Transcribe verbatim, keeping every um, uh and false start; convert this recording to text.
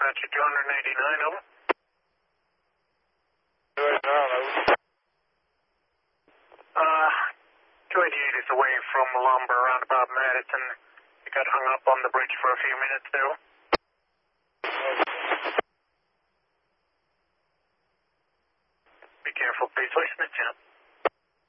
Apache two eighty-nine, over. two eighty-nine, over. Uh, two eighty-eight is away from Lumber, roundabout Madison. You got hung up on the bridge for a few minutes there.